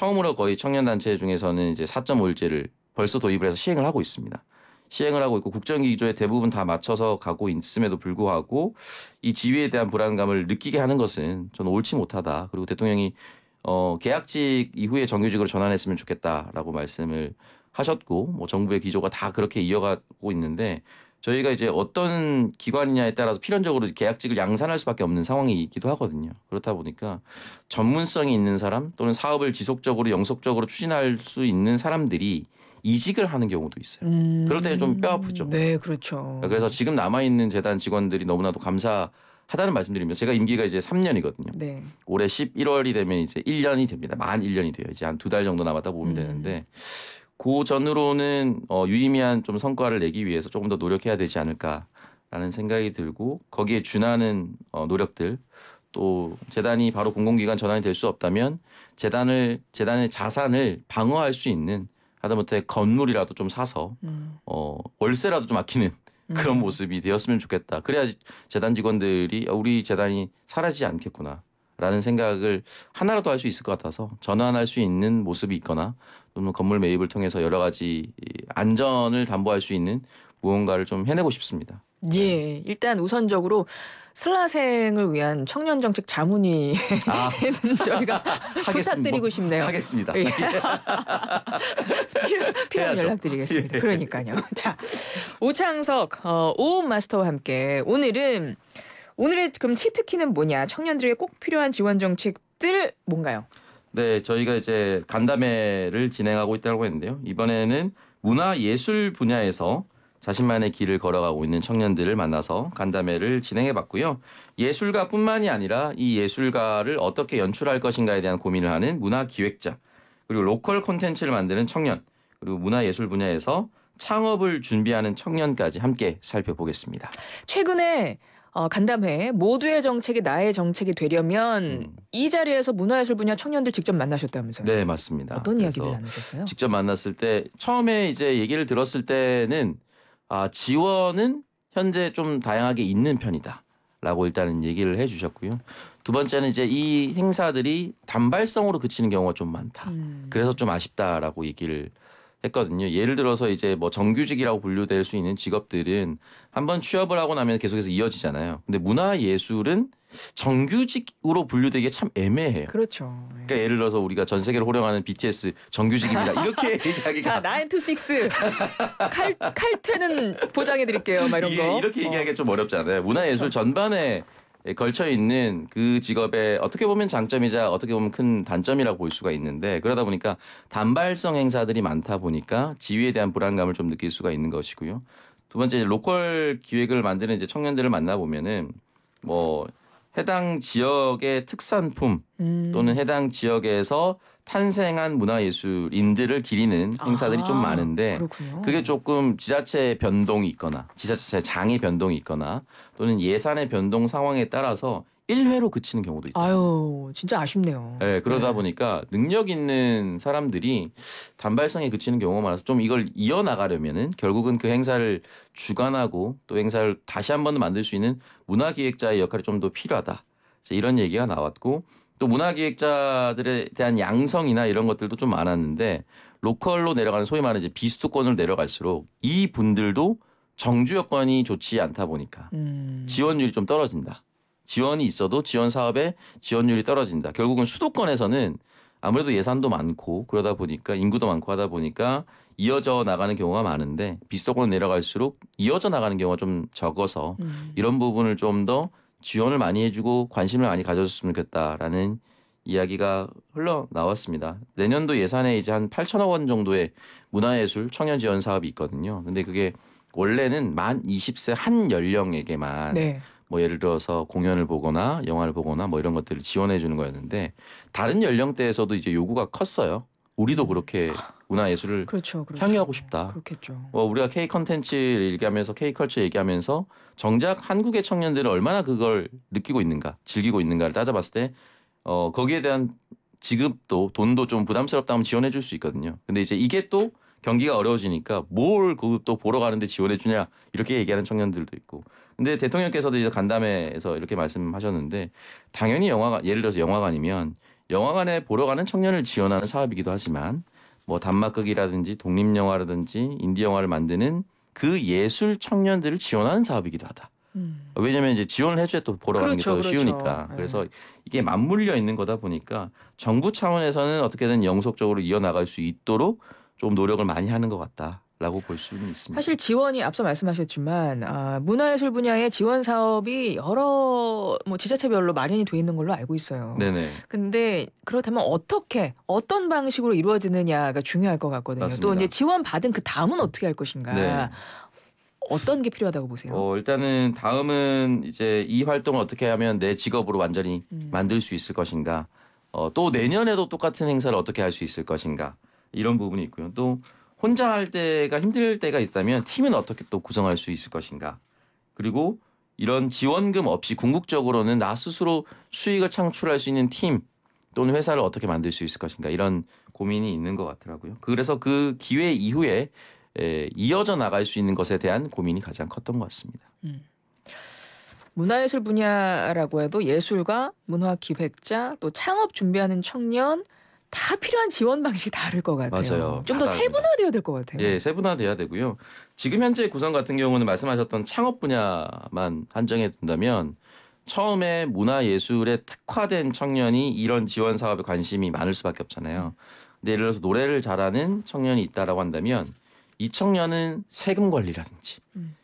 처음으로 거의 청년단체 중에서는 이제 4.5일제를 벌써 도입을 해서 시행을 하고 있습니다. 시행을 하고 있고 국정기조에 대부분 다 맞춰서 가고 있음에도 불구하고 이 지위에 대한 불안감을 느끼게 하는 것은 저는 옳지 못하다. 그리고 대통령이 계약직 이후에 정규직으로 전환했으면 좋겠다라고 말씀을 하셨고 뭐 정부의 기조가 다 그렇게 이어가고 있는데 저희가 이제 어떤 기관이냐에 따라서 필연적으로 계약직을 양산할 수밖에 없는 상황이기도 하거든요. 그렇다 보니까 전문성이 있는 사람 또는 사업을 지속적으로 영속적으로 추진할 수 있는 사람들이 이직을 하는 경우도 있어요. 그럴 때는 좀 뼈 아프죠. 네, 그렇죠. 그래서 지금 남아있는 재단 직원들이 너무나도 감사하다는 말씀드립니다. 제가 임기가 이제 3년이거든요. 네. 올해 11월이 되면 이제 1년이 됩니다. 만 1년이 돼요. 이제 한 2달 정도 남았다 보면 되는데 그 전으로는 유의미한 좀 성과를 내기 위해서 조금 더 노력해야 되지 않을까라는 생각이 들고 거기에 준하는 노력들 또 재단이 바로 공공기관 전환이 될 수 없다면 재단의 자산을 방어할 수 있는 하다못해 건물이라도 좀 사서 월세라도 좀 아끼는 그런 모습이 되었으면 좋겠다. 그래야 재단 직원들이 우리 재단이 사라지지 않겠구나라는 생각을 하나라도 할 수 있을 것 같아서 전환할 수 있는 모습이 있거나 또는 건물 매입을 통해서 여러 가지 안전을 담보할 수 있는 무언가를 좀 해내고 싶습니다. 예, 일단 우선적으로 슬라생을 위한 청년 정책 자문위에는 저희가 부탁드리고 싶네요. 하겠습니다. 예. 필요한 연락드리겠습니다. 예. 그러니까요. 자, 오창석 오은 마스터와 함께 오늘의 그럼 치트키는 뭐냐? 청년들에게 꼭 필요한 지원 정책들 뭔가요? 네, 저희가 이제 간담회를 진행하고 있다고 했는데요. 이번에는 문화예술 분야에서 자신만의 길을 걸어가고 있는 청년들을 만나서 간담회를 진행해봤고요. 예술가뿐만이 아니라 이 예술가를 어떻게 연출할 것인가에 대한 고민을 하는 문화기획자, 그리고 로컬 콘텐츠를 만드는 청년, 그리고 문화예술 분야에서 창업을 준비하는 청년까지 함께 살펴보겠습니다. 최근에 간담회 모두의 정책이 나의 정책이 되려면 이 자리에서 문화예술 분야 청년들 직접 만나셨다면서요? 네, 맞습니다. 어떤 이야기들 나누셨어요? 직접 만났을 때 처음에 이제 얘기를 들었을 때는 지원은 현재 좀 다양하게 있는 편이다라고 일단은 얘기를 해주셨고요. 두 번째는 이제 이 행사들이 단발성으로 그치는 경우가 좀 많다. 그래서 좀 아쉽다라고 얘기를 했거든요. 예를 들어서 이제 뭐 정규직이라고 분류될 수 있는 직업들은 한번 취업을 하고 나면 계속해서 이어지잖아요. 근데 문화예술은 정규직으로 분류되기에 참 애매해요. 그렇죠. 그러니까 예를 들어서 우리가 전 세계를 호령하는 BTS 정규직입니다. 이렇게 얘기하기가 자, 9 to 6 칼퇴는 보장해 드릴게요. 막 이런 거. 이렇게 얘기하기가 좀 어렵잖아요. 문화예술 그렇죠. 전반에 걸쳐 있는 그 직업의 어떻게 보면 장점이자 어떻게 보면 큰 단점이라고 볼 수가 있는데 그러다 보니까 단발성 행사들이 많다 보니까 지위에 대한 불안감을 좀 느낄 수가 있는 것이고요. 두 번째 이제 로컬 기획을 만드는 이제 청년들을 만나 보면은 뭐 해당 지역의 특산품 또는 해당 지역에서 탄생한 문화예술인들을 기리는 행사들이 좀 많은데 그렇군요. 그게 조금 지자체 변동이 있거나 지자체 장의 변동이 있거나 또는 예산의 변동 상황에 따라서 1회로 그치는 경우도 있다. 아유, 진짜 아쉽네요. 네, 그러다 보니까 능력 있는 사람들이 단발성에 그치는 경우가 많아서 좀 이걸 이어나가려면은 결국은 그 행사를 주관하고 또 행사를 다시 한 번 더 만들 수 있는 문화기획자의 역할이 좀 더 필요하다. 이런 얘기가 나왔고 또 문화기획자들에 대한 양성이나 이런 것들도 좀 많았는데 로컬로 내려가는 소위 말하는 이제 비수도권으로 내려갈수록 이 분들도 정주 여건이 좋지 않다 보니까 지원율이 좀 떨어진다. 지원이 있어도 지원 사업의 지원율이 떨어진다. 결국은 수도권에서는 아무래도 예산도 많고 그러다 보니까 인구도 많고 하다 보니까 이어져 나가는 경우가 많은데 비수도권 내려갈수록 이어져 나가는 경우가 좀 적어서 이런 부분을 좀 더 지원을 많이 해주고 관심을 많이 가져줬으면 좋겠다라는 이야기가 흘러나왔습니다. 내년도 예산에 이제 한 8천억 원 정도의 문화예술 청년 지원 사업이 있거든요. 근데 그게 원래는 만 20세 한 연령에게만 네. 뭐 예를 들어서 공연을 보거나 영화를 보거나 뭐 이런 것들을 지원해 주는 거였는데 다른 연령대에서도 이제 요구가 컸어요. 우리도 그렇게 문화예술을 그렇죠. 향유하고 싶다. 그렇겠죠. 우리가 K 컨텐츠 얘기하면서 K 컬처 얘기하면서 정작 한국의 청년들은 얼마나 그걸 느끼고 있는가, 즐기고 있는가를 따져봤을 때 거기에 대한 지급도 돈도 좀 부담스럽다면 지원해 줄 수 있거든요. 근데 이제 이게 또 경기가 어려워지니까 뭘 또 보러 가는데 지원해 주냐 이렇게 얘기하는 청년들도 있고. 근데 대통령께서도 이제 간담회에서 이렇게 말씀하셨는데 당연히 영화관 예를 들어서 영화관이면 영화관에 보러 가는 청년을 지원하는 사업이기도 하지만 뭐 단막극이라든지 독립영화라든지 인디 영화를 만드는 그 예술 청년들을 지원하는 사업이기도 하다. 왜냐면 이제 지원을 해줘야 또 보러 가는 게 그렇죠, 더 그렇죠. 쉬우니까. 예. 그래서 이게 맞물려 있는 거다 보니까 정부 차원에서는 어떻게든 영속적으로 이어나갈 수 있도록 좀 노력을 많이 하는 것 같다라고 볼 수는 있습니다. 사실 지원이 앞서 말씀하셨지만 문화예술 분야의 지원 사업이 여러 뭐 지자체별로 마련이 돼 있는 걸로 알고 있어요. 네네. 근데 그렇다면 어떻게 어떤 방식으로 이루어지느냐가 중요할 것 같거든요. 또 맞습니다. 이제 지원 받은 그 다음은 어떻게 할 것인가. 네. 어떤 게 필요하다고 보세요? 일단은 다음은 이제 이 활동을 어떻게 하면 내 직업으로 완전히 음. 만들 수 있을 것인가. 또 내년에도 똑같은 행사를 어떻게 할 수 있을 것인가. 이런 부분이 있고요. 또 혼자 할 때가 힘들 때가 있다면 팀은 어떻게 또 구성할 수 있을 것인가. 그리고 이런 지원금 없이 궁극적으로는 나 스스로 수익을 창출할 수 있는 팀 또는 회사를 어떻게 만들 수 있을 것인가. 이런 고민이 있는 것 같더라고요. 그래서 그 기회 이후에 이어져 나갈 수 있는 것에 대한 고민이 가장 컸던 것 같습니다. 문화예술 분야라고 해도 예술가, 문화기획자, 또 창업 준비하는 청년 다 필요한 지원 방식이 다를 것 같아요. 맞아요. 좀 다 더 다릅니다. 세분화되어야 될 것 같아요. 예, 세분화돼야 되고요. 지금 현재 구성 같은 경우는 말씀하셨던 창업 분야만 한정해 둔다면 처음에 문화예술에 특화된 청년이 이런 지원 사업에 관심이 많을 수밖에 없잖아요. 근데 예를 들어서 노래를 잘하는 청년이 있다라고 한다면 이 청년은 세금 관리라든지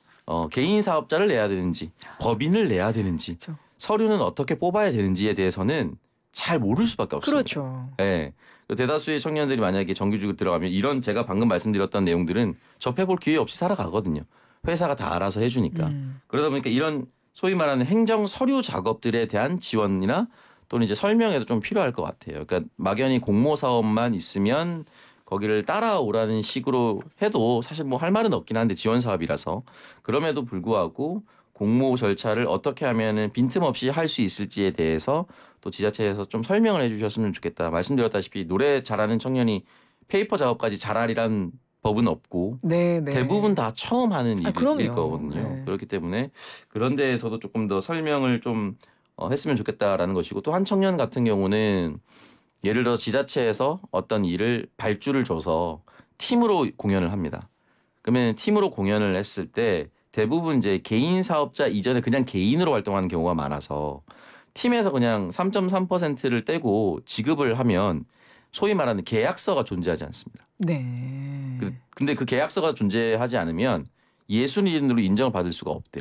개인 사업자를 내야 되는지 법인을 내야 되는지 그렇죠. 서류는 어떻게 뽑아야 되는지에 대해서는 잘 모를 수밖에 없습니다. 그렇죠. 예. 대다수의 청년들이 만약에 정규직으로 들어가면 이런 제가 방금 말씀드렸던 내용들은 접해볼 기회 없이 살아가거든요. 회사가 다 알아서 해주니까. 그러다 보니까 이런 소위 말하는 행정 서류 작업들에 대한 지원이나 또는 이제 설명에도 좀 필요할 것 같아요. 그러니까 막연히 공모 사업만 있으면 거기를 따라오라는 식으로 해도 사실 뭐 할 말은 없긴 한데 지원 사업이라서 그럼에도 불구하고 공모 절차를 어떻게 하면은 빈틈없이 할 수 있을지에 대해서 또 지자체에서 좀 설명을 해주셨으면 좋겠다. 말씀드렸다시피 노래 잘하는 청년이 페이퍼 작업까지 잘하리란 법은 없고 네, 네. 대부분 다 처음 하는 일일 그럼요. 거거든요. 네. 그렇기 때문에 그런 데에서도 조금 더 설명을 좀 했으면 좋겠다라는 것이고 또 한 청년 같은 경우는 예를 들어 지자체에서 어떤 일을 발주를 줘서 팀으로 공연을 합니다. 그러면 팀으로 공연을 했을 때 대부분 이제 개인 사업자 이전에 그냥 개인으로 활동하는 경우가 많아서 팀에서 그냥 3.3%를 떼고 지급을 하면 소위 말하는 계약서가 존재하지 않습니다. 네. 근데 그 계약서가 존재하지 않으면 예술인으로 인정을 받을 수가 없대요.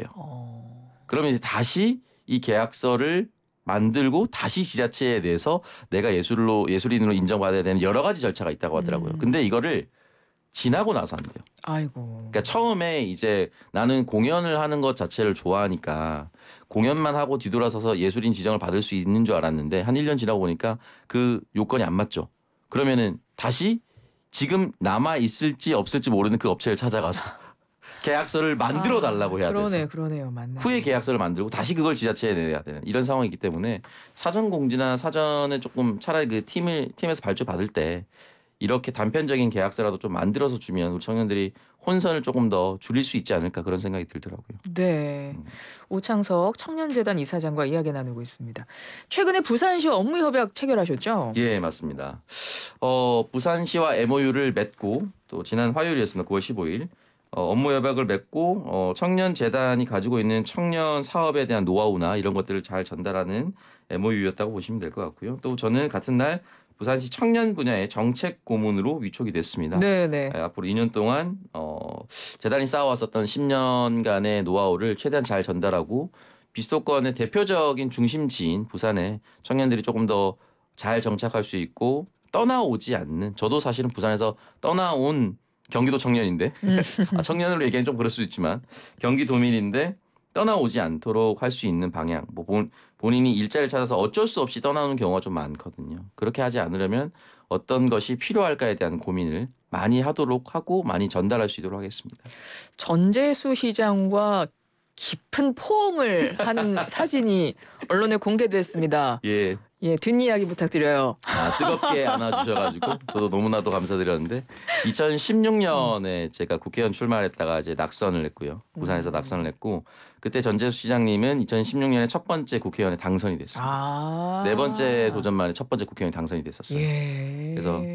그러면 이제 다시 이 계약서를 만들고 다시 지자체에 대해서 내가 예술인으로 인정받아야 되는 여러 가지 절차가 있다고 하더라고요. 근데 이거를 지나고 나서 한대요. 아이고. 그러니까 처음에 이제 나는 공연을 하는 것 자체를 좋아하니까 공연만 하고 뒤돌아서서 예술인 지정을 받을 수 있는 줄 알았는데 한 1년 지나고 보니까 그 요건이 안 맞죠. 그러면은 다시 지금 남아 있을지 없을지 모르는 그 업체를 찾아가서 계약서를 만들어 달라고 해야 돼서 그러네요. 맞네. 후에 계약서를 만들고 다시 그걸 지자체에 내야 되는 이런 상황이기 때문에 사전 공지나 사전에 조금 차라리 그 팀에서 발주 받을 때 이렇게 단편적인 계약서라도 좀 만들어서 주면 우리 청년들이 혼선을 조금 더 줄일 수 있지 않을까 그런 생각이 들더라고요. 네. 오창석 청년재단 이사장과 이야기 나누고 있습니다. 최근에 부산시와 업무 협약 체결하셨죠? 예, 맞습니다. 부산시와 MOU를 맺고 또 지난 화요일이었습니다. 9월 15일. 업무 협약을 맺고 청년재단이 가지고 있는 청년 사업에 대한 노하우나 이런 것들을 잘 전달하는 MOU였다고 보시면 될 것 같고요. 또 저는 같은 날 부산시 청년 분야의 정책 고문으로 위촉이 됐습니다. 네네. 앞으로 2년 동안 재단이 쌓아왔었던 10년간의 노하우를 최대한 잘 전달하고 비수도권의 대표적인 중심지인 부산에 청년들이 조금 더 잘 정착할 수 있고 떠나오지 않는 저도 사실은 부산에서 떠나온 경기도 청년인데 청년으로 얘기하면 좀 그럴 수도 있지만 경기도민인데 떠나오지 않도록 할 수 있는 방향 뭐 본인이 일자리를 찾아서 어쩔 수 없이 떠나오는 경우가 좀 많거든요. 그렇게 하지 않으려면 어떤 것이 필요할까에 대한 고민을 많이 하도록 하고 많이 전달할 수 있도록 하겠습니다. 전재수 시장과 깊은 포옹을 하는 사진이 언론에 공개됐습니다. 예. 예, 뒷이야기 부탁드려요. 뜨겁게 안아주셔가지고 저도 너무나도 감사드렸는데 2016년에 제가 국회의원 출마했다가 이제 낙선을 했고요. 부산에서 낙선을 했고 그때 전재수 시장님은 2016년에 첫 번째 국회의원에 당선이 됐습니다. 네 번째 도전 만에 첫 번째 국회의원이 당선이 됐었어요. 예. 그래서